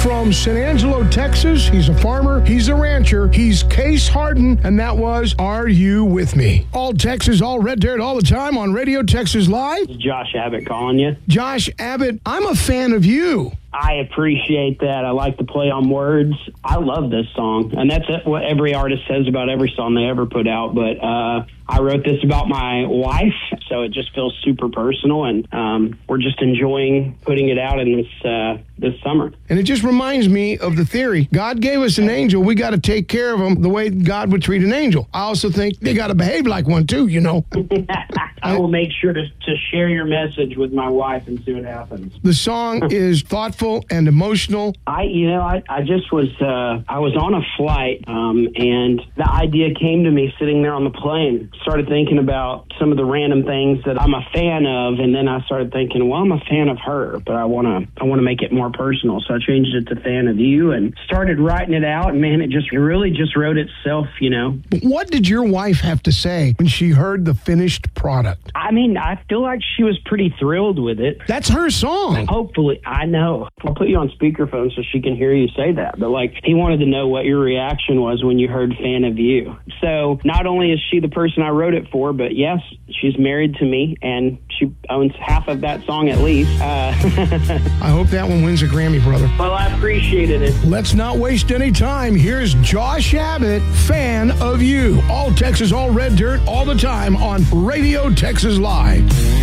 from San Angelo, Texas. He's a farmer. He's a rancher. He's Case Harden, and that was Are You With Me? All Texas, all Red Dirt, all the time on Radio Texas Live. Josh Abbott calling you. Josh Abbott, I'm a fan of you. I appreciate that. I like to play on words. I love this song, and that's what every artist says about every song they ever put out. But I wrote this about my wife, so it just feels super personal, and we're just enjoying putting it out in this summer. And it just reminds me of the theory. God gave us an angel. We got to take care of them the way God would treat an angel. I also think they got to behave like one, too, you know. I will make sure to share your message with my wife and see what happens. The song is thoughtful and emotional. I just was I was on a flight, and the idea came to me sitting there on the plane. Started thinking about some of the random things that I'm a fan of, and then I started thinking, well, I'm a fan of her, but I want to make it more personal. So I changed it to Fan of You and started writing it out, and man, it really just wrote itself, you know. What did your wife have to say when she heard the finished product? I mean, I feel like she was pretty thrilled with it. That's her song. Hopefully, I know. I'll put you on speakerphone so she can hear you say that. But, like, he wanted to know what your reaction was when you heard Fan of You. So not only is she the person I wrote it for, but yes, she's married to me, and she owns half of that song at least. I hope that one wins a Grammy, brother. Well, I appreciated it. Let's not waste any time. Here's Josh Abbott, Fan of You. All Texas, all Red Dirt, all the time on Radio Texas Live.